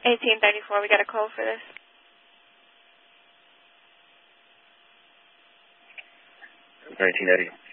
1834. We got a code for this. $19.80.